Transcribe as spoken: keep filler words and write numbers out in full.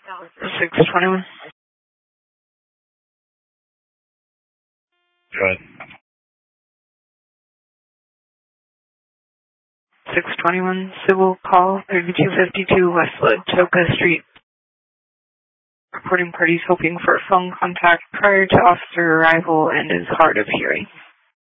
six twenty-one. Go ahead. six twenty-one, civil call, thirty-two fifty-two West Latoka Street. Reporting parties hoping for phone contact prior to officer arrival and is hard of hearing.